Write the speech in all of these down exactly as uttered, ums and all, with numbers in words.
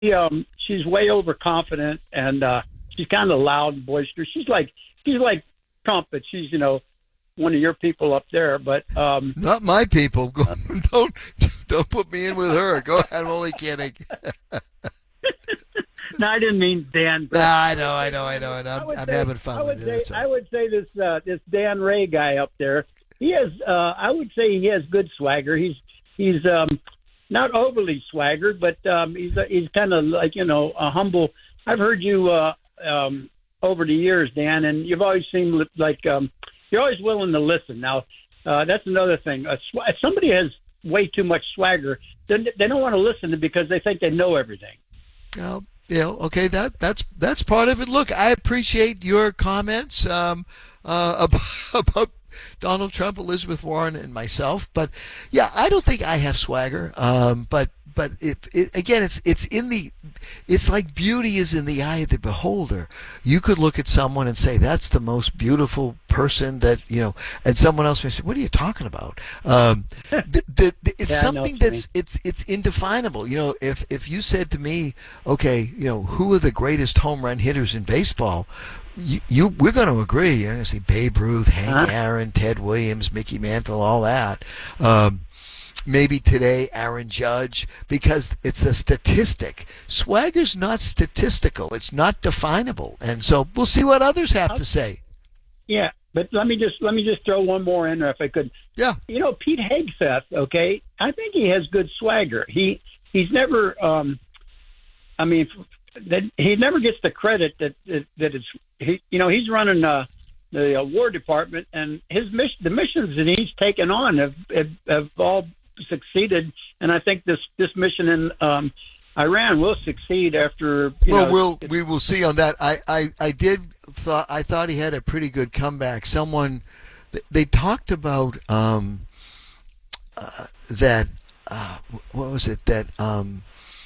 um, she's way overconfident, and uh, she's kind of loud and boisterous. She's like she's like Trump, but she's you know one of your people up there. But um, not my people. Go, don't don't put me in with her. Go ahead. I'm only kidding. No, I didn't mean Dan. Nah, I know, I know, I know, and I'm, I'm say, having fun I would with say, it. I would say this uh, this Dan Ray guy up there. He has. Uh, I would say he has good swagger. He's he's um, not overly swaggered, but um, he's he's kind of like you know a humble. I've heard you uh, um, over the years, Dan, and you've always seemed like um, you're always willing to listen. Now, uh, that's another thing. Uh, sw- if somebody has way too much swagger, then they don't want to listen to because they think they know everything. Well, you know, okay, that that's that's part of it. Look, I appreciate your comments um, uh, about, about Donald Trump, Elizabeth Warren, and myself. But yeah, I don't think I have swagger. Um, but but it, it, again, it's it's in the it's like beauty is in the eye of the beholder. You could look at someone and say that's the most beautiful person that you know, and someone else may say, "What are you talking about?" Um, the, the, the, it's yeah, something that's it's it's indefinable. You know, if if you said to me, "Okay, you know, who are the greatest home run hitters in baseball?" You, you we're going to agree. You're going to say Babe Ruth, Hank huh? Aaron, Ted Williams, Mickey Mantle, all that. Um, maybe today Aaron Judge, because it's a statistic. Swagger's not statistical. It's not definable, and so we'll see what others have to say. Yeah, but let me just let me just throw one more in there if I could. Yeah. You know, Pete Hegseth. Okay, I think he has good swagger. He he's never. Um, I mean, that he never gets the credit that that, that it's. He, you know, he's running uh, the uh, War Department, and his mission, the missions that he's taken on have, have have all succeeded. And I think this this mission in um, Iran will succeed after. You well, know, we'll we will see on that. I, I, I did thought I thought he had a pretty good comeback. Someone they talked about um, uh, that uh, what was it that um,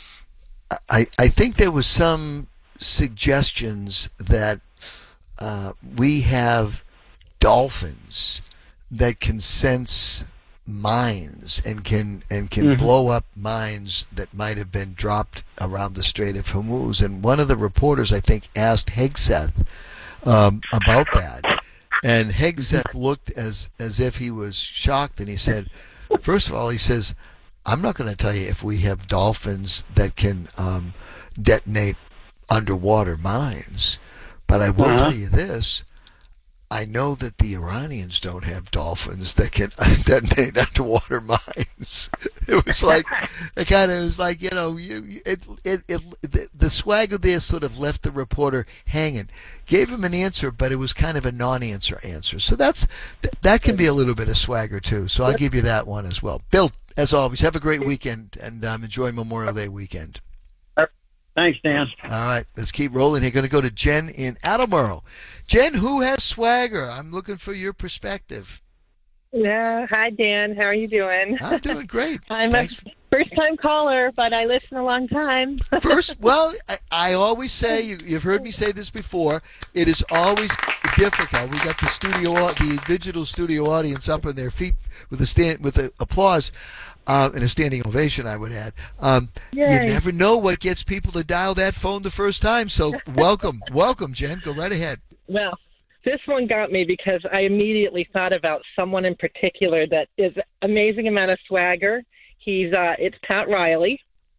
I I think there was some suggestions that uh, we have dolphins that can sense mines and can and can mm-hmm. blow up mines that might have been dropped around the Strait of Hormuz. And one of the reporters, I think, asked Hegseth um, about that, and Hegseth looked as as if he was shocked, and he said, first of all, he says, I'm not going to tell you if we have dolphins that can um, detonate underwater mines, but I will uh-huh. tell you this. I know that the Iranians don't have dolphins that can detonate underwater mines. It was like, it kind of was like, you know, you, it, it, it, the, the swagger there sort of left the reporter hanging. Gave him an answer, but it was kind of a non-answer answer. So that's that can be a little bit of swagger too. So I'll give you that one as well. Bill, as always, have a great weekend and um, enjoy Memorial Day weekend. Thanks, Dan. All right, let's keep rolling here. Going to go to Jen in Attleboro. Jen, who has swagger? I'm looking for your perspective. Yeah, hi, Dan. How are you doing? I'm doing great. I'm Thanks. a first-time caller, but I listen a long time. First, well, I, I always say, you, you've heard me say this before, it is always difficult. We got the studio, the digital studio audience up on their feet with a stand, with the applause. Uh, and a standing ovation, I would add. Um, you never know what gets people to dial that phone the first time. So welcome, welcome, Jen. Go right ahead. Well, this one got me because I immediately thought about someone in particular that is amazing amount of swagger. He's uh, it's Pat Riley.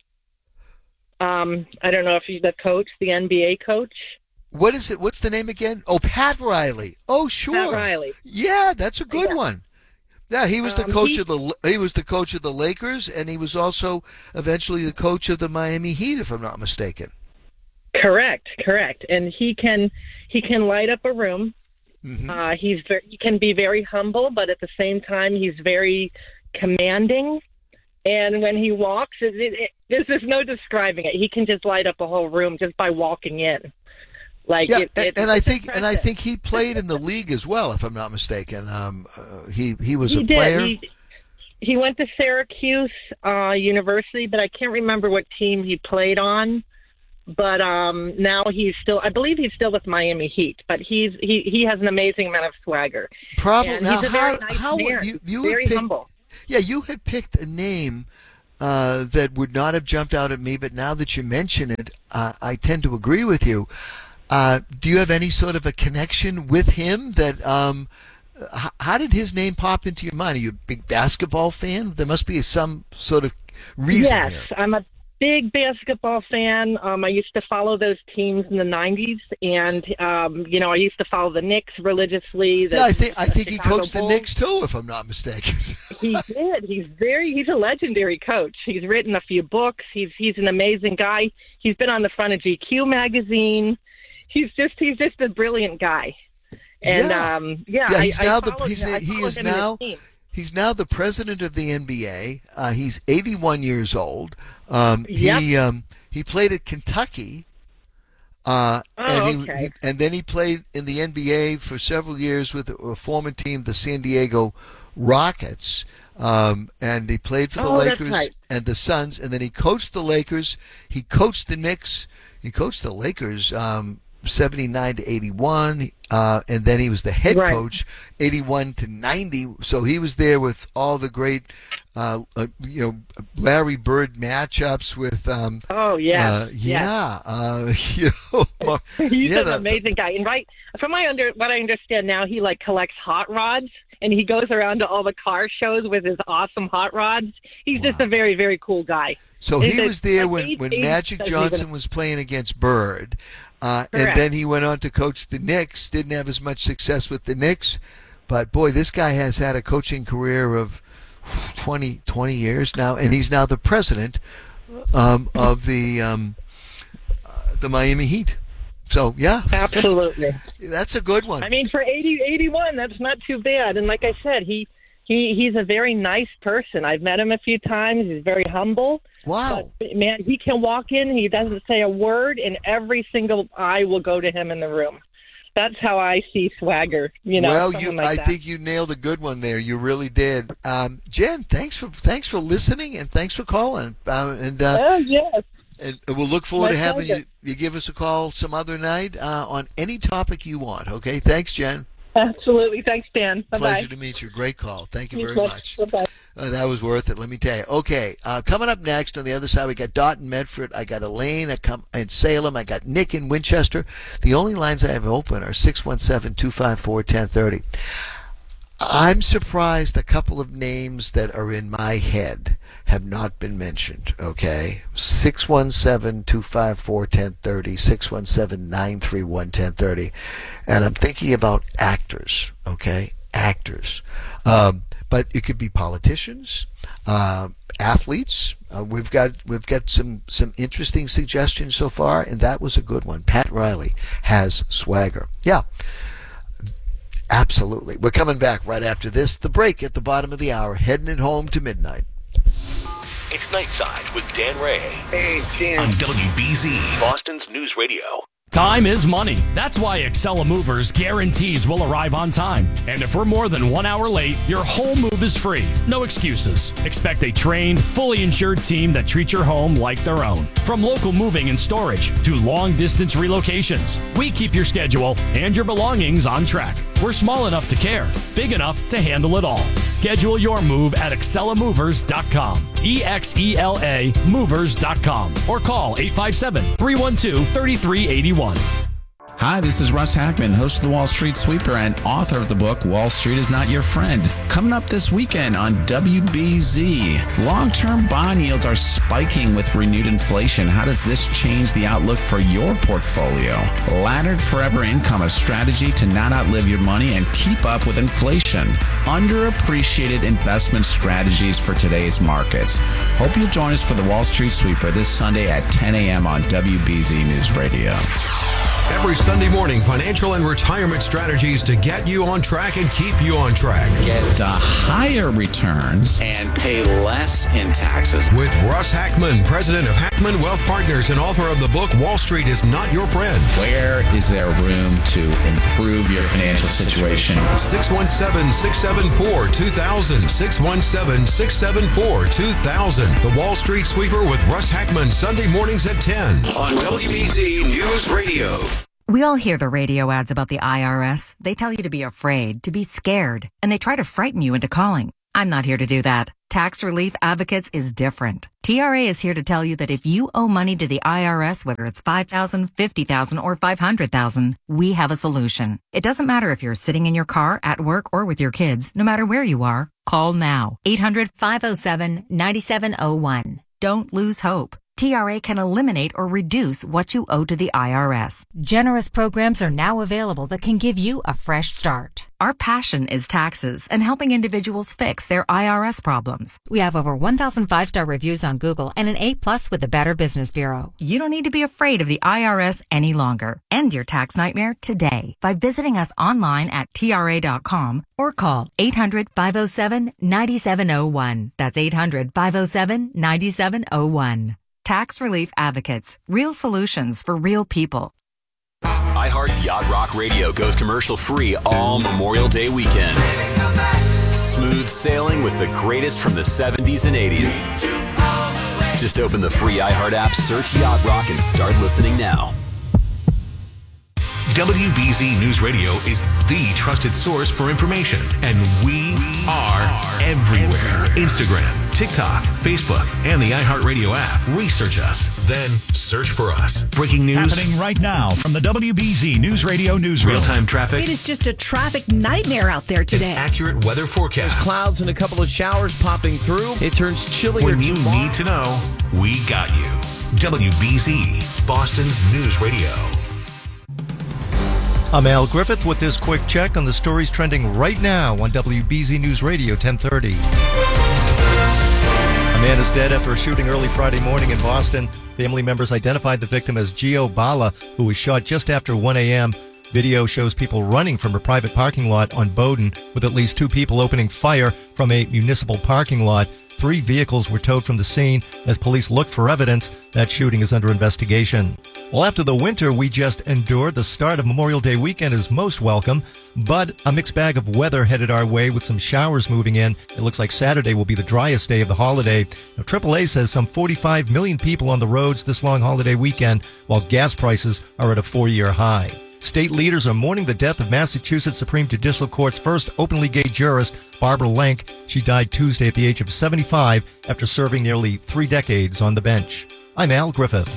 Um, I don't know if he's the coach, the N B A coach. What is it? What's the name again? Oh, Pat Riley. Oh, sure. Pat Riley. Yeah, that's a good yeah. one. Yeah, he was the um, coach he, of the he was the coach of the Lakers, and he was also eventually the coach of the Miami Heat, if I'm not mistaken. Correct, correct. And he can he can light up a room. Mm-hmm. Uh, he's very, he can be very humble, but at the same time, he's very commanding. And when he walks, it, it, it, there's just no describing it. He can just light up a whole room just by walking in. Like yeah, it, it, and, and I think impressive. and I think he played in the league as well, if I'm not mistaken. Um, uh, he he was he a did. player. He, he went to Syracuse uh, University, but I can't remember what team he played on. But um, now he's still, I believe he's still with Miami Heat. But he's he, he has an amazing amount of swagger. Probably. And now, he's a how very nice how man, you you very had picked, humble. Yeah, you had picked a name uh, that would not have jumped out at me, but now that you mention it, uh, I tend to agree with you. Uh, do you have any sort of a connection with him that, um, h- how did his name pop into your mind? Are you a big basketball fan? There must be some sort of reason Yes, here. I'm a big basketball fan. Um, I used to follow those teams in the nineties, and um, you know, I used to follow the Knicks religiously. The, Yeah, I think I the think he Chicago coached the Bulls. Knicks too, if I'm not mistaken. He did. He's very. He's a legendary coach. He's written a few books. He's he's an amazing guy. He's been on the front of G Q magazine. He's just he's just a brilliant guy. And Yeah. um, yeah, Yeah, he's I, now I the followed he's him. I he followed is him and his now team. he's now the president of the N B A. Uh, he's eighty-one years old. Um, Yep. He um, he played at Kentucky. Uh, Oh, and he, okay. he and then he played in the N B A for several years with a, a former team, the San Diego Rockets. Um, and he played for the Oh, that's Lakers right. and the Suns, and then he coached the Lakers. He coached the Knicks. He coached the Lakers um, seventy-nine to eighty-one, uh, and then he was the head Right. coach eighty-one to ninety. So he was there with all the great, uh, uh, you know, Larry Bird matchups with. Um, Oh yeah, uh, yeah, uh, you know, Mar- He's yeah, an the- amazing guy. And right from my under what I understand now, he like collects hot rods and he goes around to all the car shows with his awesome hot rods. He's just Wow. a very, very cool guy. So He's he a- was there like when, eight- when eight Magic doesn't Johnson even- was playing against Bird. Uh, and Correct. then he went on to coach the Knicks. Didn't have as much success with the Knicks. But, boy, this guy has had a coaching career of twenty, twenty years now. And he's now the president um, of the um, uh, the Miami Heat. So, yeah, Absolutely. that's a good one. I mean, for eighty, eighty-one, that's not too bad. And like I said, he, he he's a very nice person. I've met him a few times. He's very humble. Wow. But, man, he can walk in, he doesn't say a word, and every single eye will go to him in the room. That's how I see Swagger, you know. well, someone you, like I that. think you nailed a good one there. You really did. Um, Jen, thanks for thanks for listening and thanks for calling. Uh, and uh, Oh, yes. And we'll look forward My to having pleasure. you, you give us a call some other night uh, on any topic you want. Okay? Thanks, Jen. Absolutely. Thanks, Dan. Bye-bye. Pleasure to meet you. Great call. Thank you You very too. much. Bye-bye. Uh, that was worth it, let me tell you. Okay, uh, coming up next on the other side, we got Dot in Medford. I got Elaine I come in Salem. I got Nick in Winchester. The only lines I have open are six one seven, two five four, one zero three zero. I'm surprised a couple of names that are in my head have not been mentioned, okay? six one seven, two five four, one zero three zero, six one seven, nine three one, one zero three zero. And I'm thinking about actors, okay? Actors. Um, but it could be politicians, uh, athletes. Uh, we've got we've got some, some interesting suggestions so far, and that was a good one. Pat Riley has swagger. Yeah. Absolutely. We're coming back right after this. The break at the bottom of the hour, heading it home to midnight. It's Nightside with Dan Ray Hey, Jim. on W B Z, Boston's News Radio. Time is money. That's why Excella Movers guarantees we'll arrive on time. And if we're more than one hour late, your whole move is free. No excuses. Expect a trained, fully insured team that treats your home like their own. From local moving and storage to long-distance relocations, we keep your schedule and your belongings on track. We're small enough to care, big enough to handle it all. Schedule your move at excella movers dot com. E X E L A movers dot com. Or call eight five seven, three one two, three three eight one. Hi, this is Russ Hackman, host of the Wall Street Sweeper and author of the book Wall Street is Not Your Friend. Coming up this weekend on W B Z, long-term bond yields are spiking with renewed inflation. How does this change the outlook for your portfolio? Laddered Forever Income, a strategy to not outlive your money and keep up with inflation. Underappreciated investment strategies for today's markets. Hope you'll join us for the Wall Street Sweeper this Sunday at ten a.m. on W B Z News Radio. Every Sunday morning, financial and retirement strategies to get you on track and keep you on track. Get uh, higher returns and pay less in taxes. With Russ Hackman, president of Hackman Wealth Partners and author of the book Wall Street is Not Your Friend. Where is there room to improve your financial situation? six one seven, six seven four, two thousand. six one seven, six seven four, two thousand. The Wall Street Sweeper with Russ Hackman, Sunday mornings at ten on W B Z News Radio. We all hear the radio ads about the I R S. They tell you to be afraid, to be scared, and they try to frighten you into calling. I'm not here to do that. Tax Relief Advocates is different. T R A is here to tell you that if you owe money to the I R S, whether it's five thousand dollars, fifty thousand dollars, or five hundred thousand dollars, we have a solution. It doesn't matter if you're sitting in your car, at work, or with your kids. No matter where you are, call now. eight hundred, five oh seven, nine seven oh one. Don't lose hope. T R A can eliminate or reduce what you owe to the I R S. Generous programs are now available that can give you a fresh start. Our passion is taxes and helping individuals fix their I R S problems. We have over one thousand five-star reviews on Google and an A plus with the Better Business Bureau. You don't need to be afraid of the I R S any longer. End your tax nightmare today by visiting us online at T R A dot com or call eight hundred, five oh seven, nine seven oh one. That's eight hundred, five oh seven, nine seven oh one. Tax Relief Advocates. Real solutions for real people. iHeart's Yacht Rock Radio goes commercial free all Memorial Day weekend. Smooth sailing with the greatest from the seventies and eighties. Just open the free iHeart app, search Yacht Rock, and start listening now. W B Z News Radio is the trusted source for information, and we are everywhere. Instagram, TikTok, Facebook, and the iHeartRadio app. Research us, then search for us. Breaking news happening right now from the W B Z News Radio newsroom. Real-time traffic. It is just a traffic nightmare out there today. An accurate weather forecast. There's clouds and a couple of showers popping through. It turns chillier When you tomorrow. need to know, we got you. W B Z, Boston's News Radio. I'm Al Griffith with this quick check on the stories trending right now on W B Z News Radio ten thirty. A man is dead after a shooting early Friday morning in Boston. Family members identified the victim as Gio Bala, who was shot just after one a.m. Video shows people running from a private parking lot on Bowdoin, with at least two people opening fire from a municipal parking lot. Three vehicles were towed from the scene as police looked for evidence. That shooting is under investigation. Well, after the winter we just endured, the start of Memorial Day weekend is most welcome, but a mixed bag of weather headed our way with some showers moving in. It looks like Saturday will be the driest day of the holiday. Now, triple A says some forty-five million people on the roads this long holiday weekend, while gas prices are at a four-year high. State leaders are mourning the death of Massachusetts Supreme Judicial Court's first openly gay jurist, Barbara Lenk. She died Tuesday at the age of seventy-five after serving nearly three decades on the bench. I'm Al Griffith.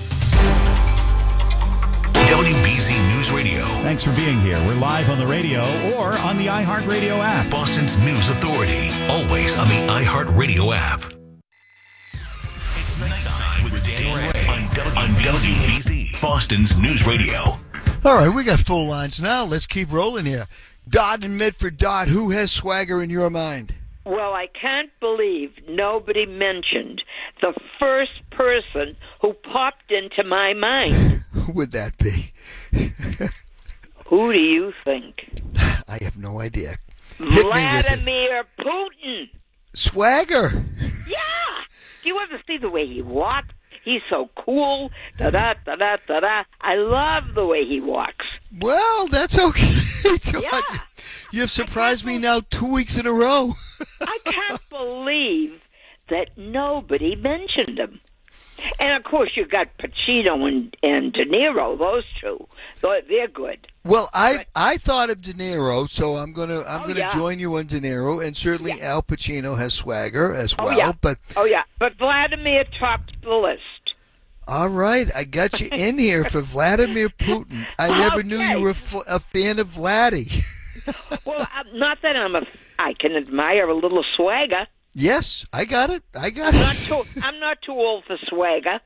W B Z News Radio. Thanks for being here. We're live on the radio or on the iHeartRadio app. Boston's News Authority. Always on the iHeartRadio app. It's Nighttime with Dan Ray on, on W B Z. Boston's News Radio. All right, we got full lines now. Let's keep rolling here. Dot and Medford. Dot, who has swagger in your mind? Well, I can't believe nobody mentioned the first person who popped into my mind. Who would that be? Who do you think? I have no idea. Hit me with it. Vladimir Putin. Swagger. Yeah. Do you ever see the way he walks? He's so cool. Da da da da da da. I love the way he walks. Well, that's okay. Yeah. You've surprised me now two weeks in a row. I can't believe that nobody mentioned him. And of course, you got Pacino and, and De Niro. Those two, they're good. Well, I I thought of De Niro, so I'm gonna I'm Oh, gonna yeah. join you on De Niro, and certainly Yeah. Al Pacino has swagger as Oh well. yeah. But oh yeah. But Vladimir topped the list. all right, I got you in here for Vladimir Putin. I never knew you were f- a fan of Vladdy. Well, I'm- not that I'm a. I can admire a little swagger. Yes, I got it. I got I'm it. not too. I'm not too old for swagger.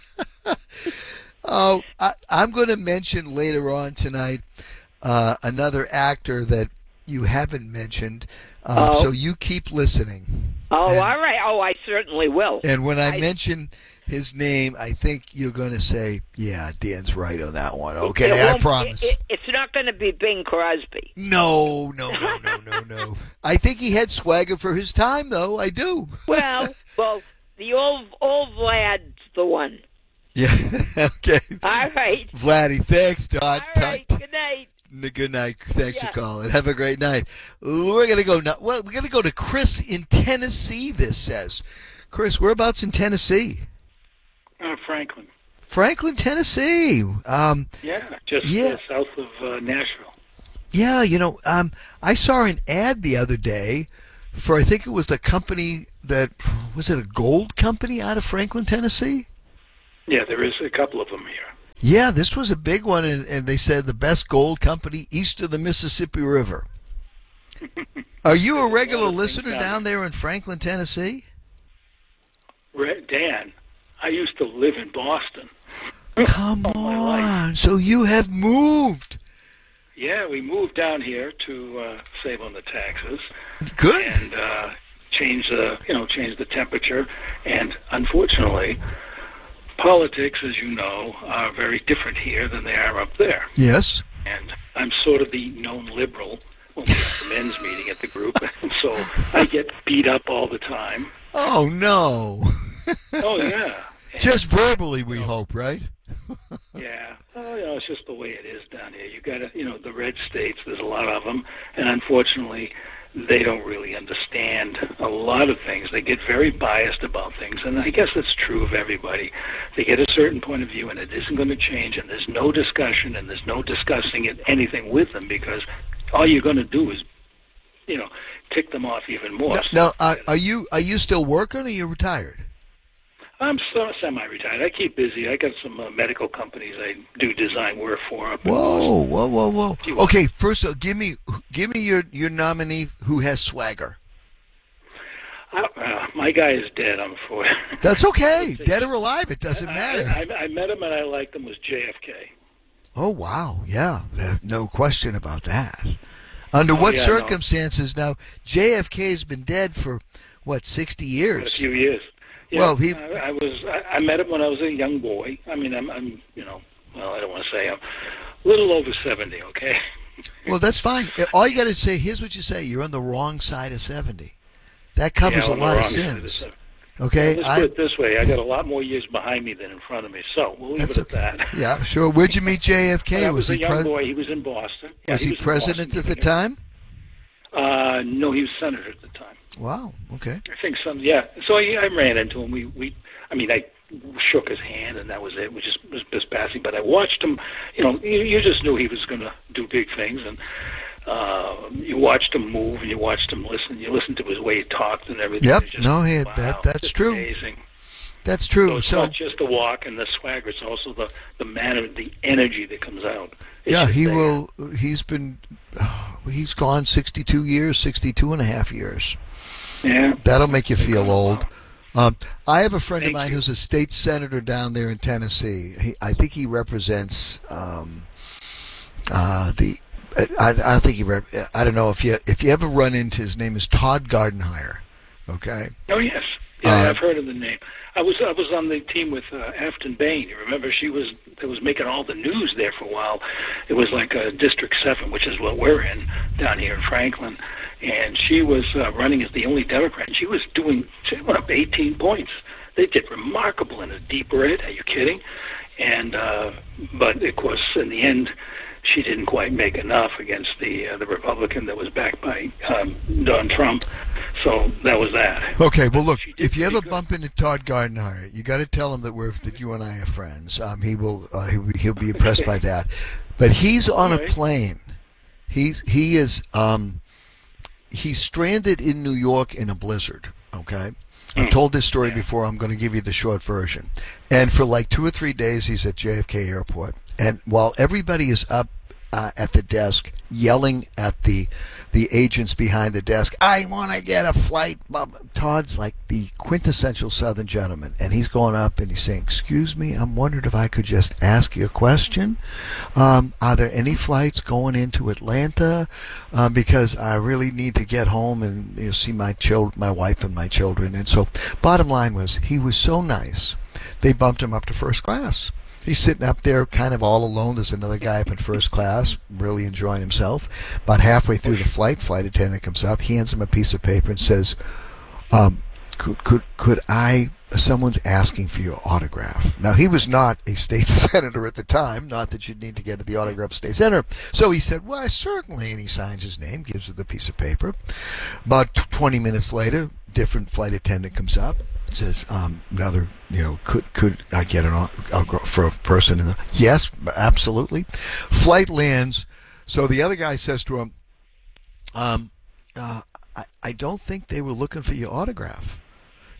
Oh, I, I'm going to mention later on tonight uh, another actor that you haven't mentioned. Uh, Oh. So you keep listening. Oh, And- all right. Oh, I certainly will. And when I, I- mention his name, I think you're going to say, yeah, Dan's right on that one. Okay, It I won't- promise. it- it- it's not going to be Bing Crosby. No, no, no, no, no, no. I think he had swagger for his time, though. I do. Well, well, the old old Vlad's the one. Yeah, okay. All right. Vladdy, thanks, Dot. All right. Good night. Good night. Thanks Yeah. for calling. Have a great night. We're gonna go now. Well, we're gonna go to Chris in Tennessee. This says, Chris, whereabouts in Tennessee? Uh, Franklin. Franklin, Tennessee. Um, Yeah, just Yeah. Uh, south of uh, Nashville. yeah, you know, um, I saw an ad the other day for I think it was the company that was it a gold company out of Franklin, Tennessee? Yeah, there is a couple of them here. Yeah, this was a big one, and, and they said the best gold company east of the Mississippi River. Are you a regular listener down, down there in Franklin, Tennessee? Dan, I used to live in Boston. Come on. So you have moved. Yeah, we moved down here to uh, save on the taxes. Good. And uh, change the, you know, change the temperature. And unfortunately, politics, as you know, are very different here than they are up there. Yes. And I'm sort of the known liberal when we have the men's meeting at the group, and so I get beat up all the time. Oh, no. Oh, yeah. And, just verbally, we you know, hope, right? Yeah. Well, you know, it's just the way it is down here. You got to, you know, the red states, there's a lot of them, and unfortunately, they don't really understand a lot of things. They get very biased about things, and I guess that's true of everybody. They get a certain point of view, and it isn't going to change, and there's no discussion, and there's no discussing it, anything with them, because all you're going to do is, you know, tick them off even more. Now, now uh, are you are you still working, or are you retired? I'm so semi-retired. I keep busy. I got some uh, medical companies I do design work for. Up whoa, whoa, whoa, whoa! Okay, first, uh, give me give me your, your nominee who has swagger. Uh, uh, my guy is dead, I'm afraid. That's okay. Dead or alive, it doesn't I, matter. I, I, I met him and I liked him. Was J F K. Oh wow, yeah, no question about that. Under oh, what yeah, circumstances? No. Now, J F K has been dead for what, sixty years? A few years. Yeah, well, he. I, I was. I, I met him when I was a young boy. I mean, I'm. I'm. You know. Well, I don't want to say I'm a little over seventy. Okay. Well, that's fine. All you got to say, here's what you say: you're on the wrong side of seventy. That covers yeah, a lot of sins. Of okay. Well, let's I, put it this way: I got a lot more years behind me than in front of me. So we'll leave it okay. at that. Yeah, sure. Where'd you meet J F K? I was, was a he young pres- boy. He was in Boston. Yeah, was he, he was president at the Boston. time? Uh, no, he was senator at the time. Wow. Okay. I think some. Yeah. So I, I ran into him. We we. I mean, I shook his hand, and that was it. We just was just passing. But I watched him. You know, you, you just knew he was going to do big things, and uh, you watched him move, and you watched him listen. You listened to his way he talked and everything. Yep. Just, no, he, wow, that that's true. Amazing. That's true. So it's so, not just the walk and the swagger; it's also the the manner, the energy that comes out. It's yeah, he there. will. He's been. Uh, he's gone sixty-two years, sixty-two and a half years. Yeah. That'll make you feel old. Um, I have a friend Thank of mine you. who's a state senator down there in Tennessee. He, I think he represents um, uh, the. I, I don't think he. Rep, I don't know if you if you ever run into his name is Todd Gardenhire. Okay. Oh yes, yeah, Uh, I've heard of the name. I was I was on the team with uh, Afton Bain. You remember she was that was making all the news there for a while. It was like uh, District Seven, which is what we're in down here in Franklin, and she was uh, running as the only Democrat. And she was doing. She went up eighteen points. They did remarkable in a deep red. Are you kidding? And uh, but of course, in the end, she didn't quite make enough against the uh, the Republican that was backed by um, Don Trump. So that was that. Okay, well, look, if you ever bump into Todd Gardenhire, you got to tell him that we're that you and I are friends. Um, he will uh, he'll, be, he'll be impressed by that. But he's on a plane. He's he is um, he's stranded in New York in a blizzard. Okay. I've told this story before. I'm going to give you the short version. And for like two or three days, he's at J F K Airport. And while everybody is up uh, at the desk yelling at the the agents behind the desk, I want to get a flight. Todd's like the quintessential Southern gentleman. And he's going up and he's saying, excuse me, I'm wondering if I could just ask you a question. Um, are there any flights going into Atlanta? Um, because I really need to get home and you know, see my child, my wife and my children. And so bottom line was he was so nice. They bumped him up to first class. He's sitting up there kind of all alone. There's another guy up in first class, really enjoying himself. About halfway through the flight, flight attendant comes up, hands him a piece of paper and says, um, could, could, could I, someone's asking for your autograph. Now, he was not a state senator at the time, not that you'd need to get to the autograph of state senator. So he said, well, certainly, and he signs his name, gives her the piece of paper. About twenty minutes later, different flight attendant comes up. Says um, another, you know, could could I get an autograph for a person in the? Yes, absolutely. Flight lands. So the other guy says to him, um, uh, I, I don't think they were looking for your autograph.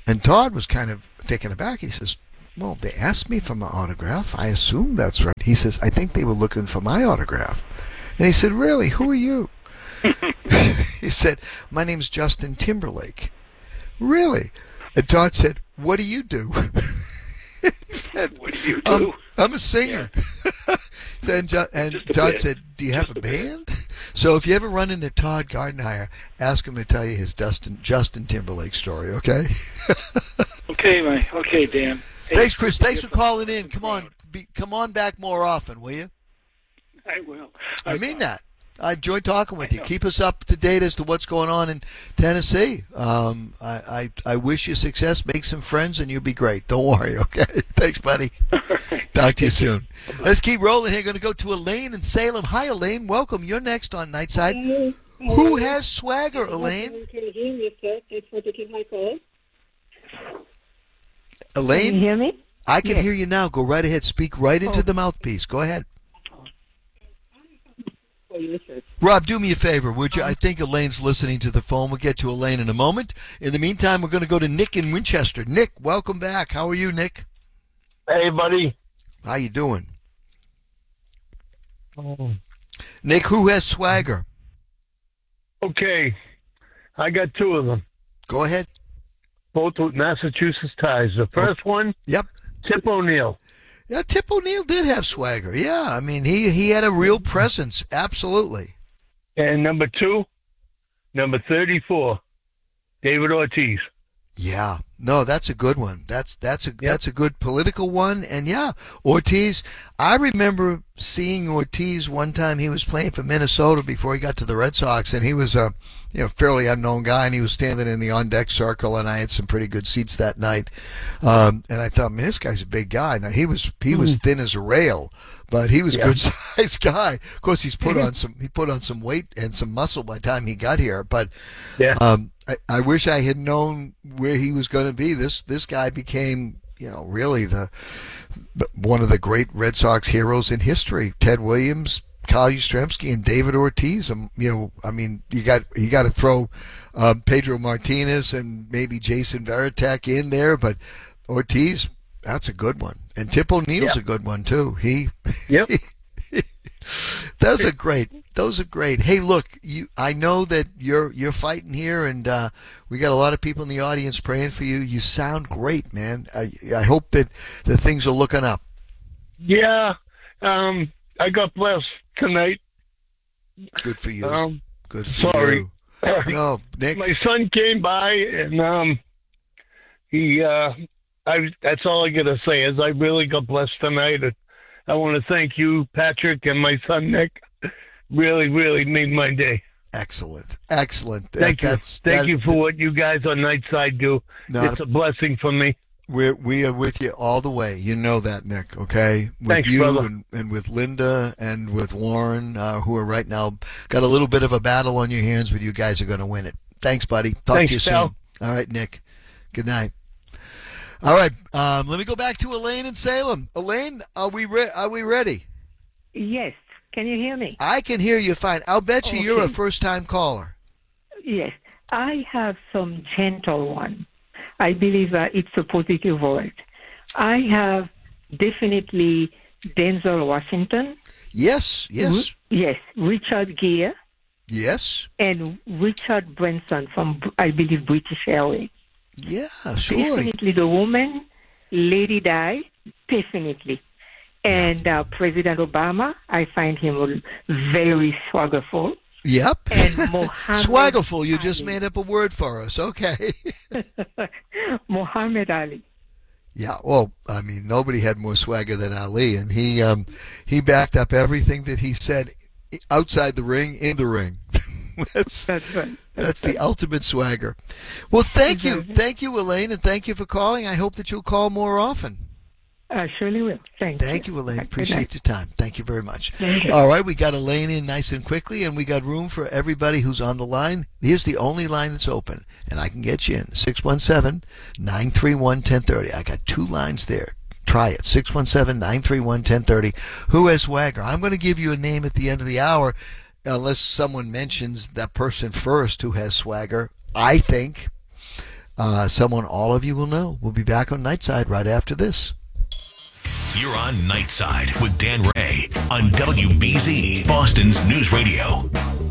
And Todd was kind of taken aback. He says, well, they asked me for my autograph. I assume that's right. He says, I think they were looking for my autograph. And he said, really? Who are you? He said, my name's Justin Timberlake. Really? And Todd said, what do you do? He said, what do you do? I'm, I'm a singer. Yeah. and jo- and Todd bit. said, do you have a band? So if you ever run into Todd Gardenhire, ask him to tell you his Dustin, Justin Timberlake story, okay? Okay, my, okay, Dan. Hey, Thanks, Chris. Thanks for calling in. Come on, be, come on back more often, will you? I will. I, I mean that. I enjoyed talking with you. Keep us up to date as to what's going on in Tennessee. Um, I, I I wish you success. Make some friends, and you'll be great. Don't worry, okay? Thanks, buddy. Talk to you soon. Let's keep rolling here. Going to go to Elaine in Salem. Hi, Elaine. Welcome. You're next on Nightside. Hello. Who has swagger, Elaine? Can you hear me, sir? Thanks for taking my call. Elaine? Can you hear me? I can yes. hear you now. Go right ahead. Speak right into oh. the mouthpiece. Go ahead. Rob, do me a favor, would you? I think Elaine's listening to the phone. We'll get to Elaine in a moment. In the meantime, we're going to go to Nick in Winchester. Nick, welcome back. How are you, Nick? Hey, buddy. How you doing? Oh. Nick, who has swagger? Okay. I got two of them. Go ahead. Both with Massachusetts ties. The first okay. one, yep, Tip O'Neill. Yeah, Tip O'Neill did have swagger. Yeah, I mean, he, he had a real presence. Absolutely. And number two, number thirty-four, David Ortiz. Yeah, no, that's a good one. That's that's a yep. that's a good political one. And yeah, Ortiz. I remember seeing Ortiz one time. He was playing for Minnesota before he got to the Red Sox, and he was a you know fairly unknown guy, and he was standing in the on deck circle, and I had some pretty good seats that night. Um, and I thought, man, this guy's a big guy. Now he was he was thin as a rail, but he was a yeah. good sized guy. Of course, he's put on some he put on some weight and some muscle by the time he got here. But yeah. um, I, I wish I had known where he was going to be. This this guy became, you know, really the one of the great Red Sox heroes in history. Ted Williams, Kyle Yastrzemski, and David Ortiz. Um, you know, I mean, you got you got to throw uh, Pedro Martinez and maybe Jason Varitek in there, but Ortiz, that's a good one. And Tip O'Neill's yep. a good one too. He, yep. Those are great. Those are great. Hey, look, you. I know that you're you're fighting here, and uh, we got a lot of people in the audience praying for you. You sound great, man. I I hope that the things are looking up. Yeah, um, I got blessed tonight. Good for you. Um, Good for sorry. you. No, Nick. My son came by, and um, he. Uh, I. That's all I gotta say is I really got blessed tonight. I want to thank you, Patrick, and my son, Nick. Really, really made my day. Excellent. Excellent. Thank that, you. That's, thank that, you for what you guys on Nightside do. It's a blessing for me. We're, we are with you all the way. You know that, Nick, okay? With Thanks, you brother. And, and with Linda and with Warren, uh, who are right now got a little bit of a battle on your hands, but you guys are going to win it. Thanks, buddy. Talk Thanks, to you pal. soon. All right, Nick. Good night. All right, um, let me go back to Elaine in Salem. Elaine, are we re- are we ready? Yes. Can you hear me? I can hear you fine. I'll bet you okay. you're a first-time caller. Yes. I have some gentle one. I believe uh, it's a positive word. I have definitely Denzel Washington. Yes, yes. R- yes, Richard Gere. Yes. And Richard Branson from, I believe, British Airways. Yeah, sure. Definitely the woman, Lady Di, definitely. And uh, President Obama, I find him very swaggerful. Yep. And Muhammad Swaggerful, you Ali. just made up a word for us. Okay. Muhammad Ali. Yeah, well, I mean, nobody had more swagger than Ali, and he um, he backed up everything that he said outside the ring, in the ring. that's that's, right. that's, that's right. the ultimate swagger. Well, thank you. Thank you, Elaine, and thank you for calling. I hope that you'll call more often. I surely will. Thank, Thank you. you, Elaine. Good Appreciate night. your time. Thank you very much. Thank you. All right, we got Elaine in nice and quickly, and we got room for everybody who's on the line. Here's the only line that's open, and I can get you in. six one seven, nine three one, one zero three zero. I got two lines there. Try it. six one seven, nine three one, one zero three zero. Who has swagger? I'm going to give you a name at the end of the hour, unless someone mentions that person first who has swagger. I think uh, someone all of you will know. We'll be back on Nightside right after this. You're on Nightside with Dan Ray on W B Z, Boston's News Radio.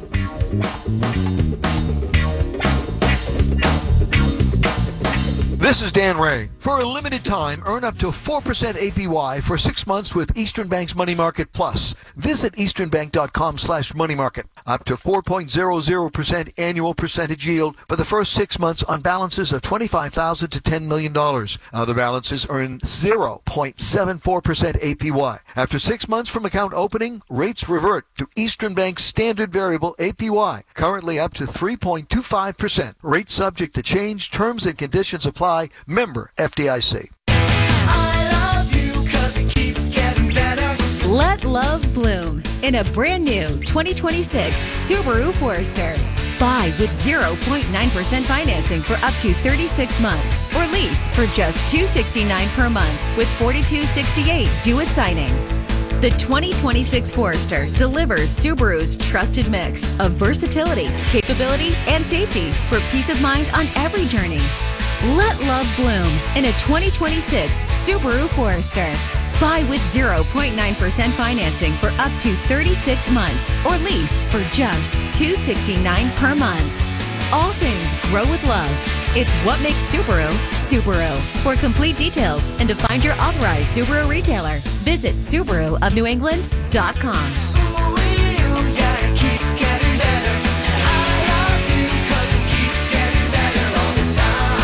This is Dan Ray. For a limited time, earn up to four percent A P Y for six months with Eastern Bank's Money Market Plus. Visit easternbank.com slash money market. Up to four point zero zero percent annual percentage yield for the first six months on balances of twenty-five thousand dollars to ten million dollars. Other balances earn zero point seven four percent A P Y. After six months from account opening, rates revert to Eastern Bank's standard variable A P Y, currently up to three point two five percent. Rates subject to change. Terms and conditions apply. Member F D I C. I love you 'cause it keeps getting better. Let love bloom in a brand new twenty twenty-six Subaru Forester. Buy with zero point nine percent financing for up to thirty-six months or lease for just two hundred sixty-nine dollars per month with forty-two sixty-eight due at signing. The twenty twenty-six Forester delivers Subaru's trusted mix of versatility, capability, and safety for peace of mind on every journey. Let love bloom in a twenty twenty-six Subaru Forester. Buy with zero point nine percent financing for up to thirty-six months or lease for just two hundred sixty-nine dollars per month. All things grow with love. It's what makes Subaru, Subaru. For complete details and to find your authorized Subaru retailer, visit Subaru of New England dot com. Ooh, yeah, it keeps getting better. I love you 'cause it keeps getting better all the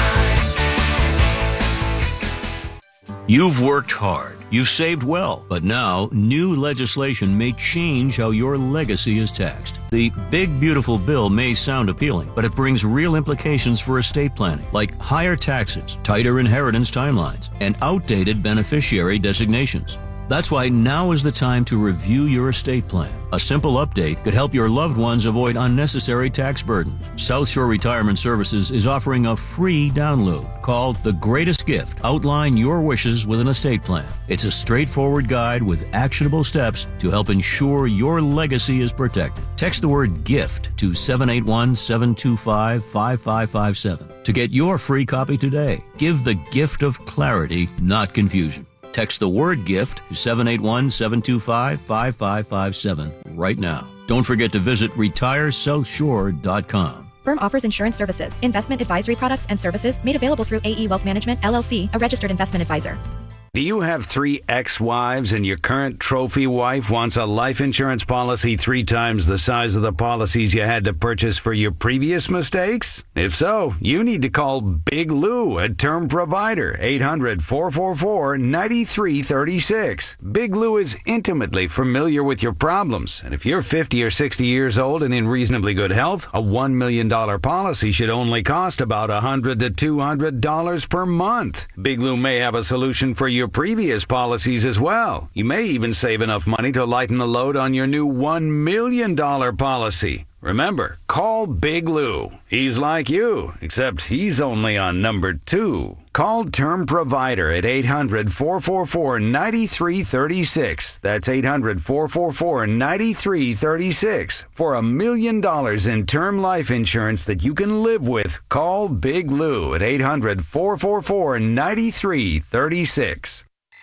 time. You've worked hard. You've saved well. But now, new legislation may change how your legacy is taxed. The Big Beautiful Bill may sound appealing, but it brings real implications for estate planning, like higher taxes, tighter inheritance timelines, and outdated beneficiary designations. That's why now is the time to review your estate plan. A simple update could help your loved ones avoid unnecessary tax burdens. South Shore Retirement Services is offering a free download called The Greatest Gift. Outline your wishes with an estate plan. It's a straightforward guide with actionable steps to help ensure your legacy is protected. Text the word GIFT to seven eight one, seven two five, five five five seven to get your free copy today. Give the gift of clarity, not confusion. Text the word GIFT to seven eight one, seven two five, five five five seven right now. Don't forget to visit retire south shore dot com. Firm offers insurance services, investment advisory products and services made available through A E Wealth Management, L L C, a registered investment advisor. Do you have three ex-wives and your current trophy wife wants a life insurance policy three times the size of the policies you had to purchase for your previous mistakes? If so, you need to call Big Lou at Term Provider, eight hundred, four four four, nine three three six. Big Lou is intimately familiar with your problems, and if you're fifty or sixty years old and in reasonably good health, a one million dollars policy should only cost about one hundred to two hundred dollars per month. Big Lou may have a solution for your previous policies as well. You may even save enough money to lighten the load on your new one million dollars policy. Remember, call Big Lou. He's like you, except he's only on number two. Call Term Provider at eight hundred, four four four, nine three three six. That's eight hundred, four four four, nine three three six. For a million dollars in term life insurance that you can live with, call Big Lou at eight hundred, four four four, nine three three six.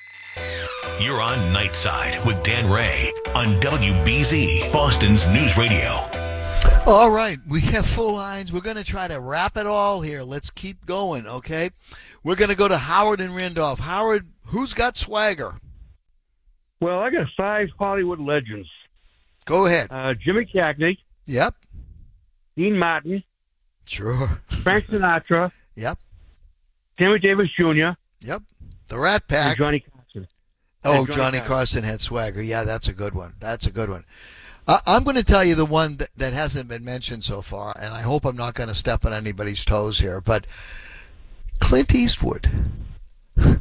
You're on Nightside with Dan Ray on W B Z, Boston's News Radio. All right, we have full lines. We're going to try to wrap it all here. Let's keep going, okay? We're going to go to Howard and Randolph. Howard, who's got swagger? Well, I got five Hollywood legends. Go ahead. Uh, Jimmy Cagney. Yep. Dean Martin. Sure. Frank Sinatra. Yep. Sammy Davis Junior Yep. The Rat Pack. And Johnny Carson. Oh, and Johnny, Johnny Carson. Carson had swagger. Yeah, that's a good one. That's a good one. Uh, I'm going to tell you the one that, that hasn't been mentioned so far, and I hope I'm not going to step on anybody's toes here, but Clint Eastwood. Well,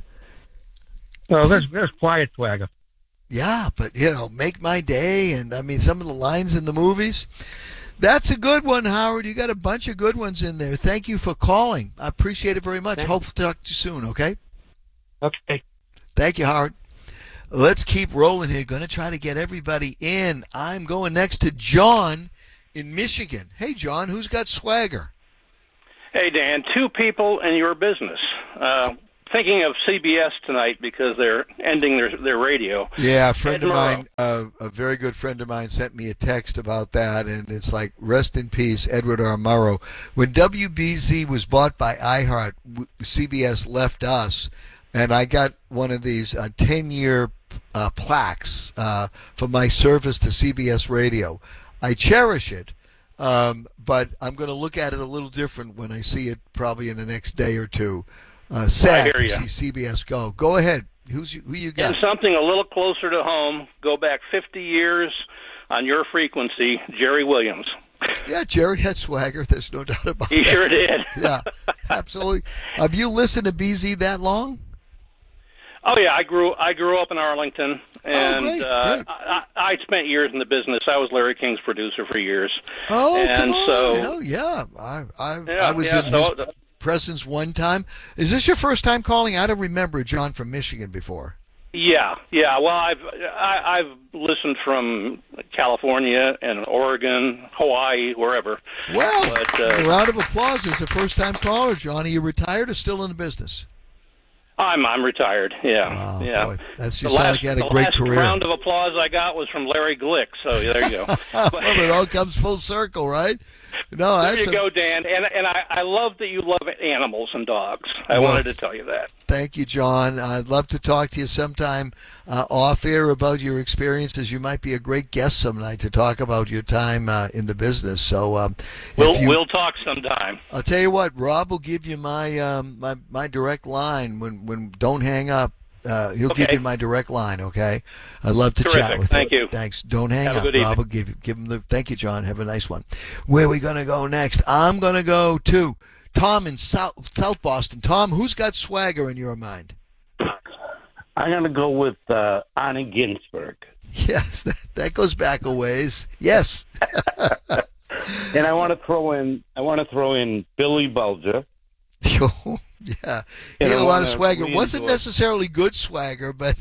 there's, there's quiet swagger. Yeah, but, you know, Make My Day, and, I mean, some of the lines in the movies. That's a good one, Howard. You got a bunch of good ones in there. Thank you for calling. I appreciate it very much. Thank Hope to talk to you soon, okay? Okay. Thank you, Howard. Let's keep rolling here. Going to try to get everybody in. I'm going next to John in Michigan. Hey, John, who's got swagger? Hey, Dan, two people in your business. Uh, thinking of C B S tonight because they're ending their their radio. Yeah, a friend Ed of Murrow. mine, uh, a very good friend of mine, sent me a text about that, and it's like, rest in peace, Edward R. Murrow. When W B Z was bought by iHeart, w- C B S left us, and I got one of these uh, ten-year uh, plaques uh, for my service to C B S Radio. I cherish it, um, but I'm going to look at it a little different when I see it probably in the next day or two. Uh, sad hear to ya. see C B S go. Go ahead. Who's you, who you got? And something a little closer to home, go back fifty years on your frequency, Jerry Williams. Yeah, Jerry had swagger. There's no doubt about it. He sure did. Yeah, absolutely. Have you listened to B Z that long? Oh yeah, I grew I grew up in Arlington, and Oh, great, uh, great. I, I spent years in the business. I was Larry King's producer for years. Oh, and come on. so Oh, yeah. I, I, Yeah, I was yeah, in so- his presence one time. Is this your first time calling? I don't remember John from Michigan before. Yeah, yeah. Well, I've I, I've listened from California and Oregon, Hawaii, wherever. Well, but, a uh, round of applause as a first-time caller, John. Are you retired or still in the business? I'm I'm retired. Yeah, yeah. boy, that's- you the sound last, like you had a the great last career. round of applause I got was from Larry Glick. So there you go. Well, it all comes full circle, right? No, There that's you a, go, Dan. And and I, I love that you love animals and dogs. I Well, wanted to tell you that. Thank you, John. I'd love to talk to you sometime uh, off air about your experiences. You might be a great guest some night to talk about your time uh, in the business. So um, if We'll you, we'll talk sometime. I'll tell you what, Rob will give you my um, my my direct line when when don't hang up. Uh, he'll give Okay. you my direct line. Okay, I'd love to Terrific. chat with Thank you. you. Thanks. Don't hang Have a up. good Rob evening. will give you give him the. Thank you, John. Have a nice one. Where are we gonna go next? I'm gonna go to Tom in South South Boston. Tom, who's got swagger in your mind? I'm going to go with uh, Anna Ginsberg. Yes, that, that goes back a ways. Yes. And I want to throw in I want to throw in Billy Bulger. yeah. He And had I a lot of wanna swagger. really Wasn't enjoy- necessarily good swagger, but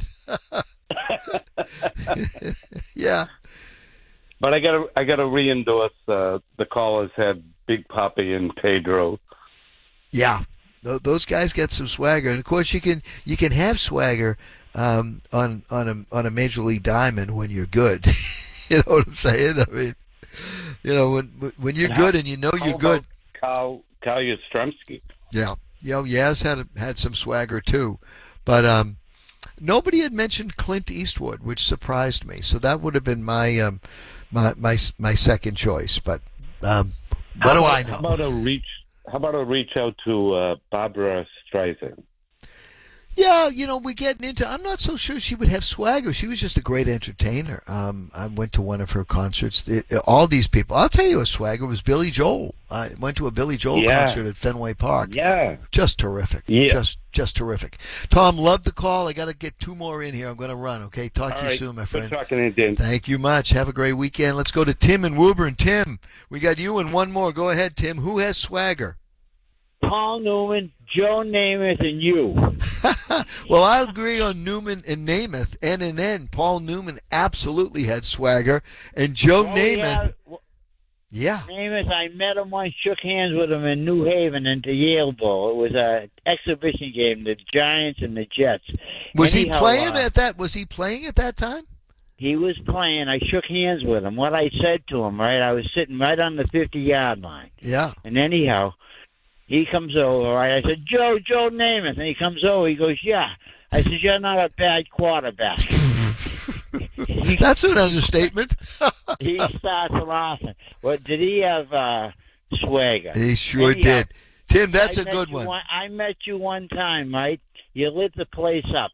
yeah. But I got to I got to re-endorse uh, the callers had Big Papi and Pedro. Yeah. Th- Those guys get some swagger, and of course you can you can have swagger um, on on a on a major league diamond when you're good. You know what I'm saying? I mean, you know when when you're And how- good and you know how you're good. about Carl Carl Yastrzemski. Yeah, you know, Yaz had had some swagger too, but um, nobody had mentioned Clint Eastwood, which surprised me. So that would have been my um, my my my second choice. But um, what How do about- I know? How about a reach? How about a reach out to uh, Barbara Streisand? Yeah, you know, we're getting into. I'm not so sure she would have swagger. She was just a great entertainer. Um, I went to one of her concerts. It, all these people. I'll tell you, a swagger was Billy Joel. I went to a Billy Joel Yeah. concert at Fenway Park. Yeah, just terrific. Yeah. Just just terrific. Tom, love the call. I got to get two more in here. I'm going to run. Okay, talk All to you right. soon, my Good friend. talking to you, Dan. Thank you much. Have a great weekend. Let's go to Tim in Woburn. Tim, we got you and one more. Go ahead, Tim. Who has swagger? Paul Newman, Joe Namath, and you. Well, I agree on Newman and Namath. N and N. Paul Newman absolutely had swagger, and Joe Oh, Namath. Yeah. Namath, I met him once, shook hands with him in New Haven into Yale Bowl. It was a exhibition game, the Giants and the Jets. Was he Anyhow, playing uh, at that? Was he playing at that time? He was playing. I shook hands with him. What I said to him, right? I was sitting right on the fifty-yard line. Yeah. And anyhow, he comes over, right? I said, Joe, Joe Namath. And he comes over. He goes, yeah. I said, you're not a bad quarterback. That's an understatement. He starts laughing. Well, did he have uh, swagger? He sure Anyhow, did. Tim, that's I a met good you one. I met you one time, right? You lit the place up.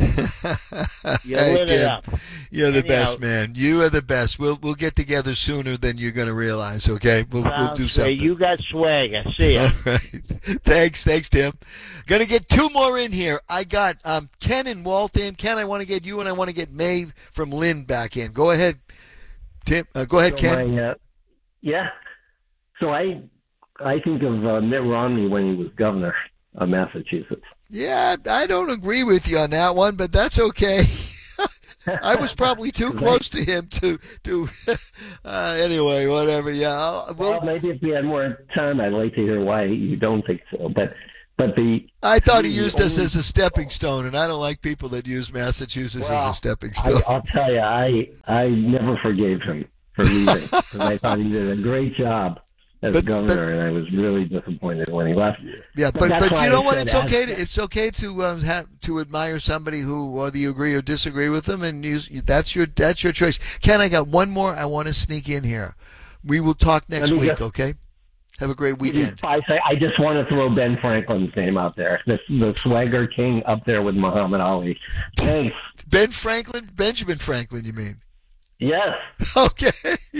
You Hey, lit it Tim, up. you're the Anyhow, best, man. You are the best. We'll we'll get together sooner than you're going to realize. Okay, we'll we'll sounds do great. something. You got swagger. See ya. All right. Thanks, thanks, Tim. Gonna get two more in here. I got um, Ken in Waltham. Ken, I want to get you, and I want to get Maeve from Lynn back in. Go ahead, Tim. Uh, go ahead, So Ken. my, uh, yeah. So I I think of uh, Mitt Romney when he was governor of Massachusetts. Yeah, I don't agree with you on that one, but that's okay. I was probably too close to him to to. Uh, anyway, whatever. Yeah. I'll, well, we'll, maybe if we had more time, I'd like to hear why you don't think so. But but the I thought he the used us only- as a stepping stone, and I don't like people that use Massachusetts Well, as a stepping stone. I, I'll tell you, I I never forgave him for leaving because I thought he did a great job as But- governor, and I was really disappointed when he left. Yeah, but that's but why you know I what? said It's as- okay to it's okay to um, have to admire somebody who whether you agree or disagree with them, and you, that's your that's your choice. Ken, I got one more. I want to sneak in here. We will talk next Let me week. just- Okay. Have a great weekend. I say I just want to throw Ben Franklin's name out there. The, the swagger king up there with Muhammad Ali. Thanks. Ben Franklin, Benjamin Franklin. You mean? Yes. Okay.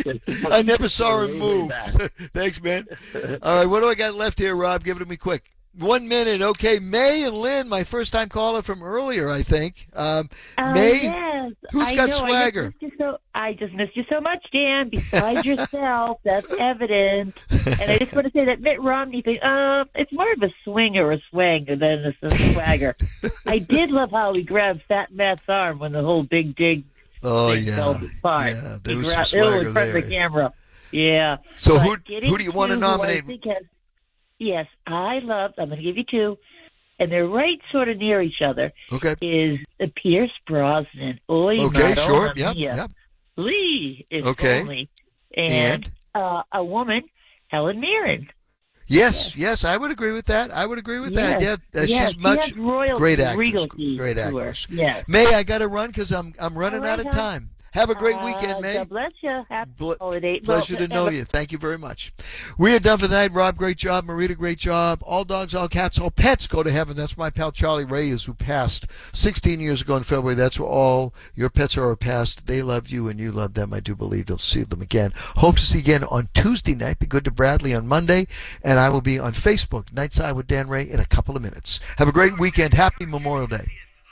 I never saw him Way, way move. back. Thanks, man. All right, what do I got left here, Rob? Give it to me quick. One minute. Okay, May and Lynn, my first time caller from earlier, I think. Um, Oh, May, yes. who's I got know, swagger? I just, missed you so, I just missed you so much, Dan. Besides yourself, that's evident. And I just want to say that Mitt Romney thing, um, it's more of a swing or a swang than a, a swagger. I did love how he grabbed Fat Matt's arm when the whole big dig Oh, thing yeah. fell apart. Yeah, there He was some grabbed- swagger oh, in front of there. the camera. Yeah. So But who- getting who do you wanna to who I nominate? think has- yes, I love, I'm going to give you two, and they're right sort of near each other. Okay. Is uh, Pierce Brosnan. Oy, Okay, Madonna sure. Yep, mia. yep. Lee, if Okay. only. And, Uh, a woman, Helen Mirren. Yes, yes, I would agree with that. I would agree with that. Yes, Yeah, uh, yes, she's she much has royalty, great actress. regality Great to her. actress. Yes. May, I got to run because I'm I'm running All right, out of hon. time. Have a great Uh, weekend, May. God bless you. Happy Ble- holiday. Pleasure Well, to know have a- you. Thank you very much. We are done for the night. Rob, great job. Marita, great job. All dogs, all cats, all pets go to heaven. That's my pal Charlie Reyes, who passed sixteen years ago in February. That's where all your pets are passed. They love you and you love them. I do believe they'll see them again. Hope to see you again on Tuesday night. Be good to Bradley on Monday. And I will be on Facebook, Nightside with Dan Ray, in a couple of minutes. Have a great weekend. Happy Memorial Day.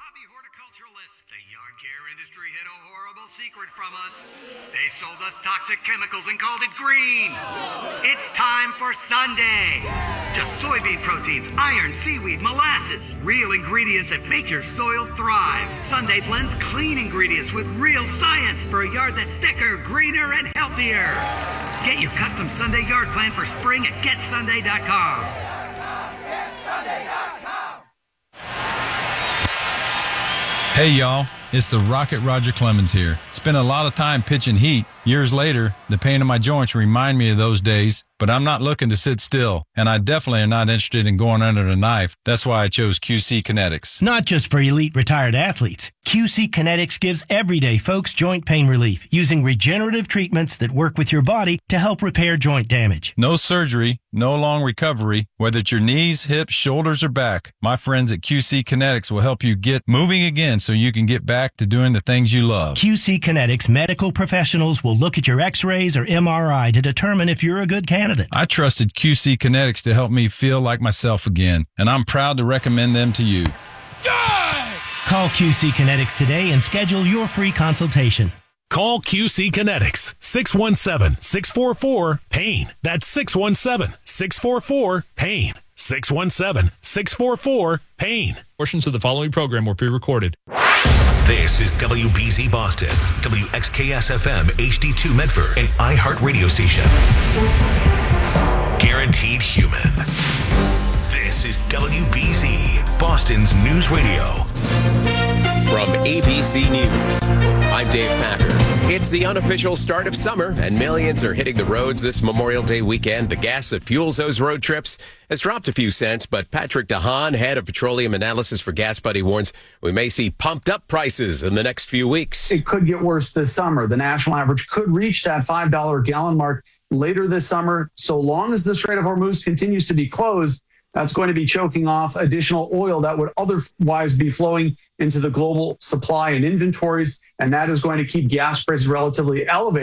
They sold us toxic chemicals and called it green. It's time for Sunday. Just soybean proteins, iron, seaweed, molasses. Real ingredients that make your soil thrive. Sunday blends clean ingredients with real science for a yard that's thicker, greener, and healthier. Get your custom Sunday yard plan for spring at get sunday dot com. Hey y'all, it's the Rocket Roger Clemens here. Spent a lot of time pitching heat. Years later, the pain in my joints remind me of those days, but I'm not looking to sit still, and I definitely am not interested in going under the knife. That's why I chose Q C Kinetics. Not just for elite retired athletes. Q C Kinetics gives everyday folks joint pain relief using regenerative treatments that work with your body to help repair joint damage. No surgery, no long recovery, whether it's your knees, hips, shoulders, or back. My friends at Q C Kinetics will help you get moving again so you can get back to doing the things you love. Q C Kinetics medical professionals will look at your x-rays or M R I to determine if you're a good candidate. I trusted Q C Kinetics to help me feel like myself again, and I'm proud to recommend them to you. Call Q C Kinetics today and schedule your free consultation. Call Q C Kinetics, six one seven, six four four, PAIN. That's six one seven, six four four, PAIN. six one seven, six four four, PAIN. Portions of the following program were pre-recorded. This is W B Z Boston, W X K S F M H D two Medford, an iHeart radio station. Guaranteed human. This is W B Z, Boston's news radio. From A B C News, I'm Dave Packer. It's the unofficial start of summer, and millions are hitting the roads this Memorial Day weekend. The gas that fuels those road trips has dropped a few cents, but Patrick DeHaan, head of petroleum analysis for Gas Buddy, warns we may see pumped up prices in the next few weeks. It could get worse this summer. The national average could reach that five dollars a gallon mark later this summer. So long as the Strait of Hormuz continues to be closed, that's going to be choking off additional oil that would otherwise be flowing into the global supply and inventories. And that is going to keep gas prices relatively elevated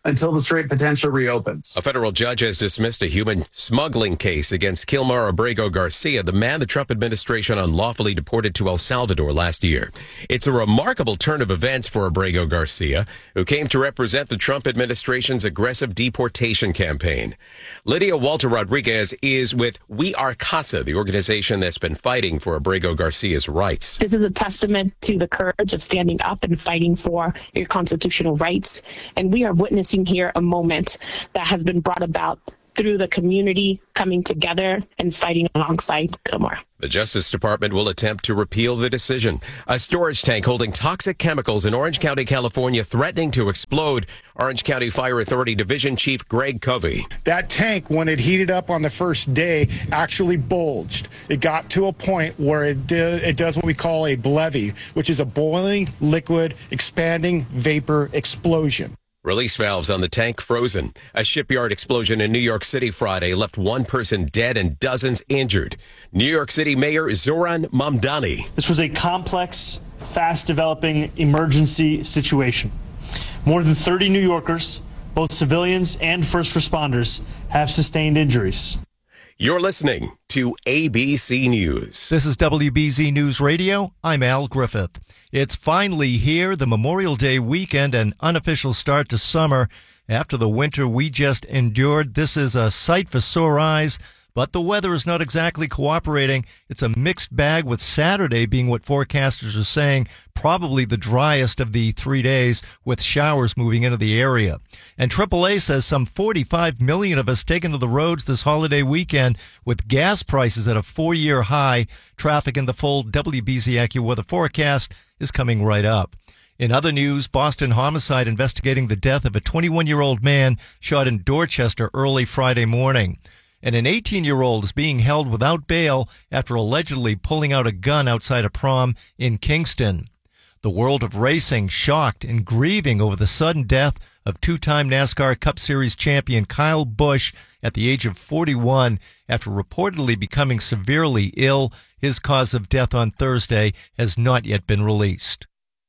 until the strait potentially reopens. A federal judge has dismissed a human smuggling case against Kilmar Abrego Garcia, the man the Trump administration unlawfully deported to El Salvador last year. It's a remarkable turn of events for Abrego Garcia, who came to represent the Trump administration's aggressive deportation campaign. Lydia Walter Rodriguez is with We Are CASA, the organization that's been fighting for Abrego Garcia's rights. This is a testament to the courage of standing up and fighting for your constitutional rights. And we are witnessing here a moment that has been brought about through the community coming together and fighting alongside Kilmar. The Justice Department will attempt to repeal the decision. A storage tank holding toxic chemicals in Orange County, California, threatening to explode. Orange County Fire Authority Division Chief Greg Covey. That tank, when it heated up on the first day, actually bulged. It got to a point where it, do, it does what we call a BLEVE, which is a boiling, liquid, expanding vapor explosion. Release valves on the tank frozen. A shipyard explosion in New York City Friday left one person dead and dozens injured. New York City Mayor Zoran Mamdani. This was a complex, fast-developing emergency situation. More than thirty New Yorkers, both civilians and first responders, have sustained injuries. You're listening to A B C News. This is W B Z News Radio. I'm Al Griffith. It's finally here, the Memorial Day weekend, an unofficial start to summer. After the winter we just endured, this is a sight for sore eyes, but the weather is not exactly cooperating. It's a mixed bag, with Saturday being what forecasters are saying probably the driest of the three days, with showers moving into the area. And triple A says some forty-five million of us taken to the roads this holiday weekend, with gas prices at a four-year high. Traffic in the full W B Z AccuWeather forecast is coming right up. In other news, Boston homicide investigating the death of a twenty-one-year-old man shot in Dorchester early Friday morning. And an eighteen-year-old is being held without bail after allegedly pulling out a gun outside a prom in Kingston. The world of racing shocked and grieving over the sudden death of two-time NASCAR Cup Series champion Kyle Busch at the age of forty-one after reportedly becoming severely ill. His cause of death on Thursday has not yet been released.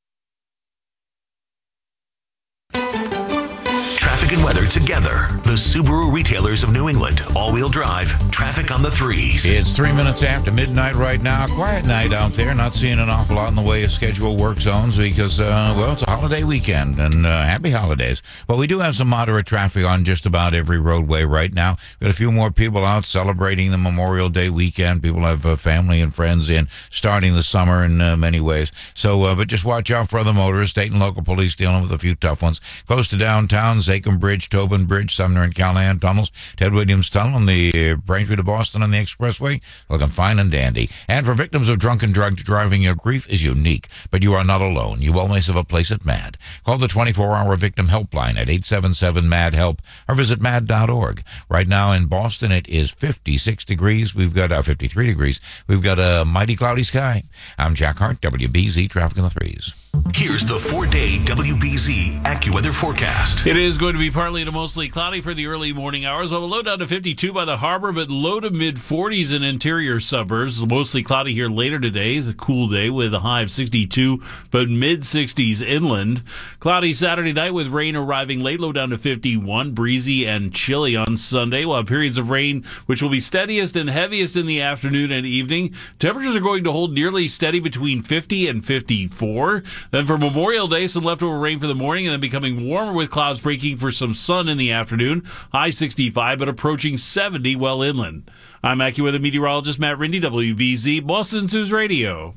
Traffic and weather together. The Subaru retailers of New England. All-wheel drive. Traffic on the threes. It's three minutes after midnight right now. Quiet night out there. Not seeing an awful lot in the way of scheduled work zones because, uh, well, it's a holiday weekend, and uh, happy holidays. But we do have some moderate traffic on just about every roadway right now. We've got a few more people out celebrating the Memorial Day weekend. People have uh, family and friends in, starting the summer in uh, many ways. So, uh, but just watch out for other motorists. State and local police dealing with a few tough ones. Close to downtown, Zachem Bridge, Tobin Bridge, Sumner and Callahan tunnels, Ted Williams Tunnel on the uh, Braintree to Boston on the expressway, looking fine and dandy. And for victims of drunken drug driving, your grief is unique, but you are not alone. You always have a place at MAD. Call the twenty-four hour victim helpline at eight seven seven MAD HELP or visit mad dot org. Right now in Boston, it is fifty-six degrees. We've got uh, fifty-three degrees. We've got a mighty cloudy sky. I'm Jack Hart, W B Z Traffic in the Threes. Here's the four-day W B Z AccuWeather forecast. It is going to be partly to mostly cloudy for the early morning hours. We'll have a low down to fifty-two by the harbor, but low to mid-forties in interior suburbs. Mostly cloudy here later today. It's a cool day with a high of sixty-two, but mid-sixties inland. Cloudy Saturday night with rain arriving late, low down to fifty-one. Breezy and chilly on Sunday. We'll have periods of rain, which will be steadiest and heaviest in the afternoon and evening. Temperatures are going to hold nearly steady between fifty and fifty-four. Then for Memorial Day, some leftover rain for the morning and then becoming warmer with clouds breaking for some sun in the afternoon. High sixty-five, but approaching seventy well inland. I'm AccuWeather meteorologist Matt Rindy, W B Z, Boston News Radio.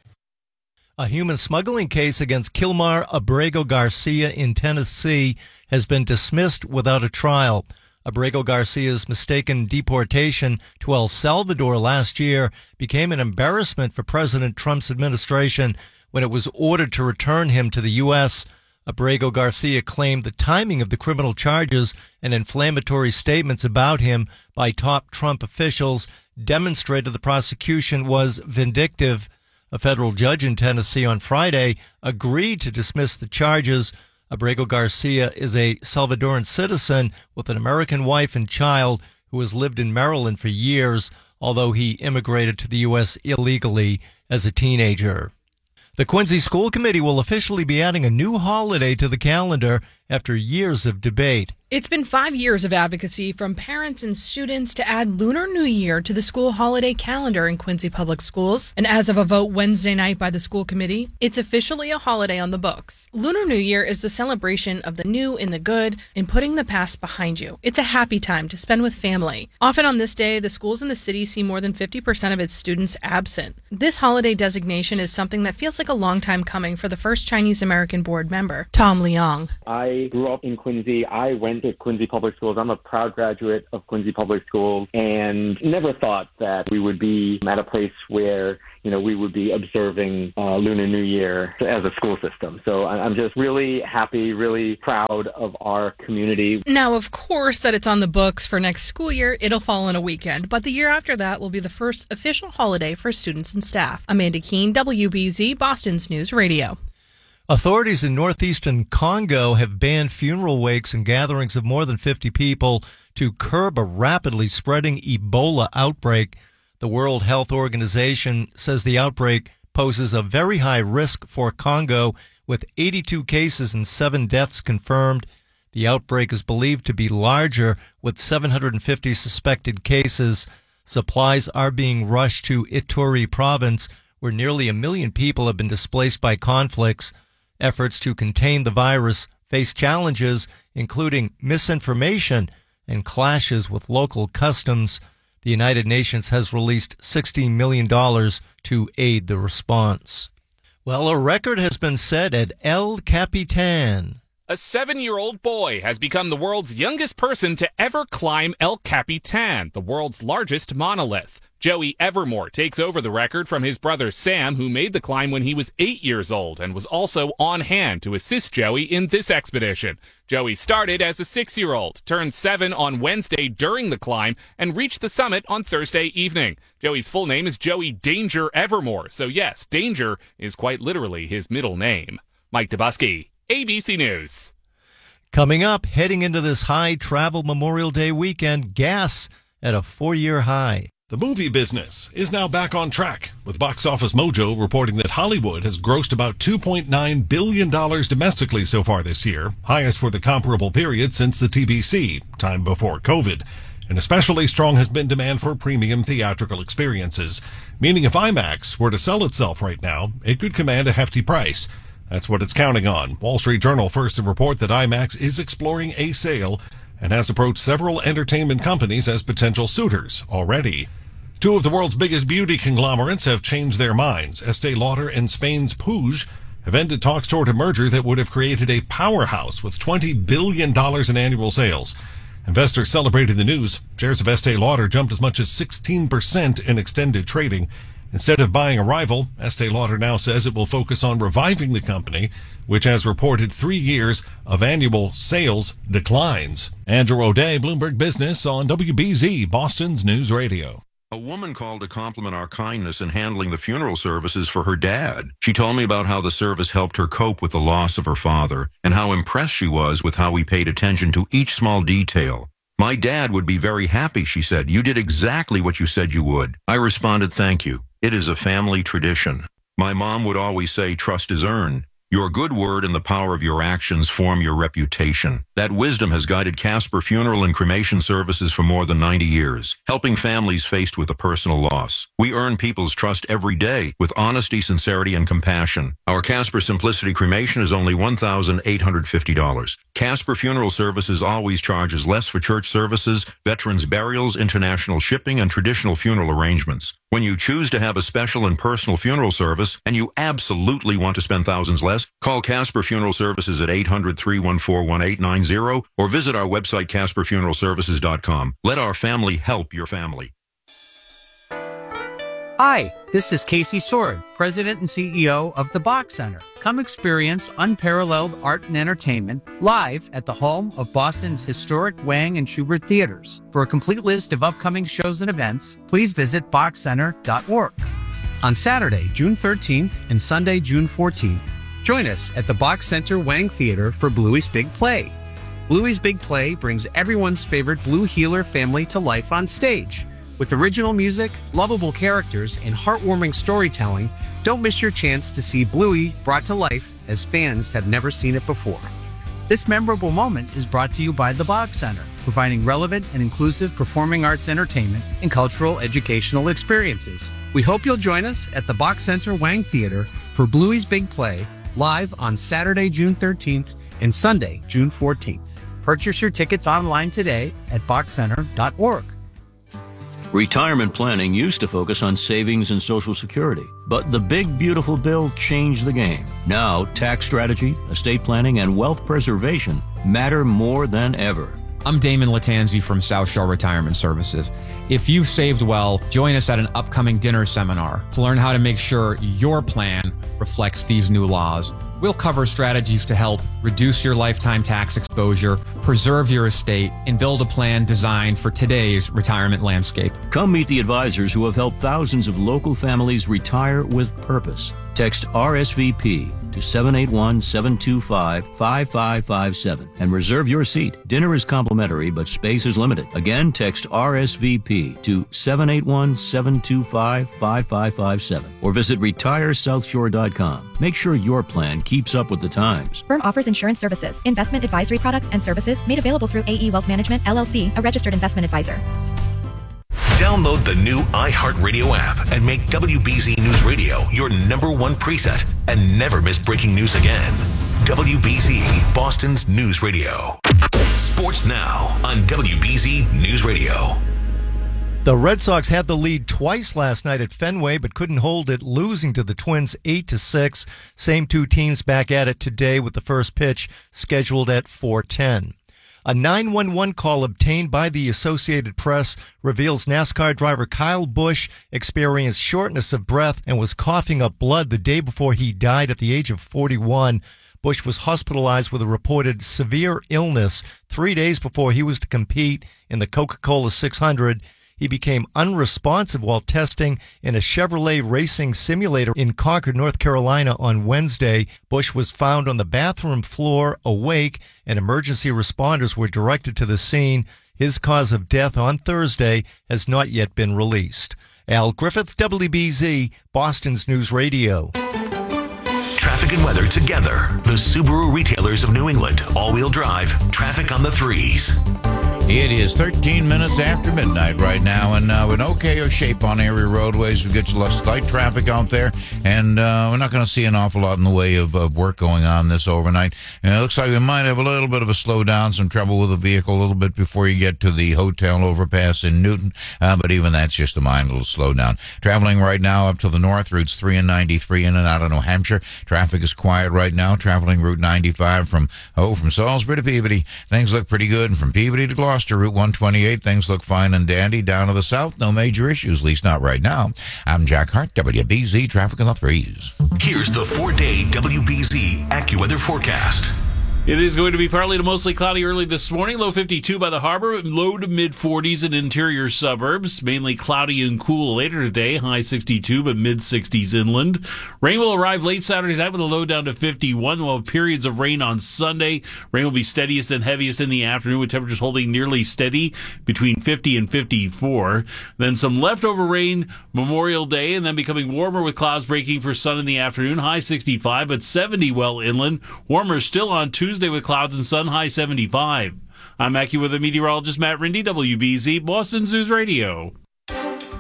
A human smuggling case against Kilmar Abrego Garcia in Tennessee has been dismissed without a trial. Abrego Garcia's mistaken deportation to El Salvador last year became an embarrassment for President Trump's administration when it was ordered to return him to the U S. Abrego Garcia claimed the timing of the criminal charges and inflammatory statements about him by top Trump officials demonstrated the prosecution was vindictive. A federal judge in Tennessee on Friday agreed to dismiss the charges. Abrego Garcia is a Salvadoran citizen with an American wife and child who has lived in Maryland for years, although he immigrated to the U S illegally as a teenager. The Quincy School Committee will officially be adding a new holiday to the calendar after years of debate. It's been five years of advocacy from parents and students to add Lunar New Year to the school holiday calendar in Quincy Public Schools. And as of a vote Wednesday night by the school committee, it's officially a holiday on the books. Lunar New Year is the celebration of the new and the good and putting the past behind you. It's a happy time to spend with family. Often on this day, the schools in the city see more than fifty percent of its students absent. This holiday designation is something that feels like a long time coming for the first Chinese American board member, Tom Leong. I grew up in Quincy. I went to Quincy Public Schools. I'm a proud graduate of Quincy Public Schools and never thought that we would be at a place where, you know, we would be observing uh, Lunar New Year as a school system. So I'm just really happy, really proud of our community. Now, of course, that it's on the books for next school year, it'll fall on a weekend, but the year after that will be the first official holiday for students and staff. Amanda Keene, W B Z, Boston's News Radio. Authorities in northeastern Congo have banned funeral wakes and gatherings of more than fifty people to curb a rapidly spreading Ebola outbreak. The World Health Organization says the outbreak poses a very high risk for Congo, with eighty-two cases and seven deaths confirmed. The outbreak is believed to be larger, with seven hundred fifty suspected cases. Supplies are being rushed to Ituri province, where nearly a million people have been displaced by conflicts. Efforts to contain the virus face challenges, including misinformation and clashes with local customs. The United Nations has released sixteen million dollars to aid the response. Well, a record has been set at El Capitan. A seven-year-old boy has become the world's youngest person to ever climb El Capitan, the world's largest monolith. Joey Evermore takes over the record from his brother Sam, who made the climb when he was eight years old and was also on hand to assist Joey in this expedition. Joey started as a six-year-old, turned seven on Wednesday during the climb, and reached the summit on Thursday evening. Joey's full name is Joey Danger Evermore, so yes, Danger is quite literally his middle name. Mike Dubusky, A B C News. Coming up, heading into this high travel Memorial Day weekend, gas at a four-year high. The movie business is now back on track, with Box Office Mojo reporting that Hollywood has grossed about two point nine billion dollars domestically so far this year, highest for the comparable period since the T B C, time before COVID. And especially strong has been demand for premium theatrical experiences, meaning if IMAX were to sell itself right now, it could command a hefty price. That's what it's counting on. Wall Street Journal first to report that IMAX is exploring a sale and has approached several entertainment companies as potential suitors already. Two of the world's biggest beauty conglomerates have changed their minds. Estee Lauder and Spain's Puig have ended talks toward a merger that would have created a powerhouse with twenty billion dollars in annual sales. Investors celebrated the news. Shares of Estee Lauder jumped as much as sixteen percent in extended trading. Instead of buying a rival, Estee Lauder now says it will focus on reviving the company, which has reported three years of annual sales declines. Andrew O'Day, Bloomberg Business on W B Z, Boston's News Radio. A woman called to compliment our kindness in handling the funeral services for her dad. She told me about how the service helped her cope with the loss of her father and how impressed she was with how we paid attention to each small detail. My dad would be very happy, she said. You did exactly what you said you would. I responded, thank you. It is a family tradition. My mom would always say, trust is earned. Your good word and the power of your actions form your reputation. That wisdom has guided Casper Funeral and Cremation Services for more than ninety years, helping families faced with a personal loss. We earn people's trust every day with honesty, sincerity, and compassion. Our Casper Simplicity Cremation is only one thousand eight hundred fifty dollars. Casper Funeral Services always charges less for church services, veterans burials, international shipping, and traditional funeral arrangements. When you choose to have a special and personal funeral service, and you absolutely want to spend thousands less, call Casper Funeral Services at eight hundred, three one four, one eight nine zero or visit our website, casper funeral services dot com. Let our family help your family. Hi, this is Casey Sword, President and C E O of the Bach Center. Come experience unparalleled art and entertainment live at the home of Boston's historic Wang and Schubert theaters. For a complete list of upcoming shows and events, please visit bach center dot org. On Saturday, June thirteenth and Sunday, June fourteenth, join us at the Bach Center Wang Theater for Bluey's Big Play. Bluey's Big Play brings everyone's favorite Blue Heeler family to life on stage. With original music, lovable characters, and heartwarming storytelling, don't miss your chance to see Bluey brought to life as fans have never seen it before. This memorable moment is brought to you by the Bach Center, providing relevant and inclusive performing arts entertainment and cultural educational experiences. We hope you'll join us at the Bach Center Wang Theater for Bluey's Big Play, live on Saturday, June thirteenth and Sunday, June fourteenth. Purchase your tickets online today at bach center dot org. Retirement planning used to focus on savings and Social Security, but the big beautiful bill changed the game. Now, tax strategy, estate planning, and wealth preservation matter more than ever. I'm Damon Latanzi from South Shore Retirement Services. If you've saved well, join us at an upcoming dinner seminar to learn how to make sure your plan reflects these new laws. We'll cover strategies to help reduce your lifetime tax exposure, preserve your estate, and build a plan designed for today's retirement landscape. Come meet the advisors who have helped thousands of local families retire with purpose. Text R S V P to seven eight one, seven two five, five five five seven and reserve your seat. Dinner is complimentary, but space is limited. Again, text R S V P to seven eight one, seven two five, five five five seven or visit retire south shore dot com. Make sure your plan keeps up with the times. Firm offers insurance services, investment advisory products and services made available through A E Wealth Management, L L C, a registered investment advisor. Download the new iHeartRadio app and make W B Z News Radio your number one preset and never miss breaking news again. W B Z, Boston's news radio. Sports now on W B Z News Radio. The Red Sox had the lead twice last night at Fenway, but couldn't hold it, losing to the Twins eight to six. Same two teams back at it today with the first pitch scheduled at four ten. A nine one one call obtained by the Associated Press reveals NASCAR driver Kyle Busch experienced shortness of breath and was coughing up blood the day before he died at the age of forty-one. Busch was hospitalized with a reported severe illness three days before he was to compete in the Coca-Cola six hundred. He became unresponsive while testing in a Chevrolet racing simulator in Concord, North Carolina on Wednesday. Busch was found on the bathroom floor awake, and emergency responders were directed to the scene. His cause of death on Thursday has not yet been released. Al Griffith, W B Z, Boston's News Radio. Traffic and weather together. The Subaru retailers of New England. All-wheel drive. Traffic on the threes. It is thirteen minutes after midnight right now, and uh, we're in okay shape on area roadways. We've got some slight traffic out there, and uh, we're not going to see an awful lot in the way of, of work going on this overnight. And it looks like we might have a little bit of a slowdown, some trouble with the vehicle a little bit before you get to the hotel overpass in Newton, uh, but even that's just a minor little slowdown. Traveling right now up to the north, routes three and ninety-three in and out of New Hampshire. Traffic is quiet right now. Traveling Route ninety-five from, oh, from Salisbury to Peabody. Things look pretty good. And from Peabody to Gloucester, Route one twenty-eight, things look fine and dandy. Down to the south, no major issues, at least not right now. I'm Jack Hart, W B Z Traffic on the Threes. Here's the four-day W B Z AccuWeather forecast. It is going to be partly to mostly cloudy early this morning. Low fifty-two by the harbor, low to mid forties in interior suburbs. Mainly cloudy and cool later today. High sixty-two, but mid sixties inland. Rain will arrive late Saturday night with a low down to fifty-one. We'll have periods of rain on Sunday. Rain will be steadiest and heaviest in the afternoon, with temperatures holding nearly steady between fifty and fifty-four. Then some leftover rain Memorial Day, and then becoming warmer with clouds breaking for sun in the afternoon. High sixty-five, but seventy well inland. Warmer still on Tuesday with clouds and sun, high seventy-five. I'm AccuWeather meteorologist Matt Rindy, W B Z, Boston's News Radio.